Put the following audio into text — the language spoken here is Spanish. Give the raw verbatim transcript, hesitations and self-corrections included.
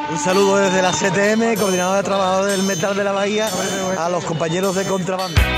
Un saludo desde la C T M, Coordinadora de Trabajadores del Metal de la Bahía, a los compañeros de Contrabanda.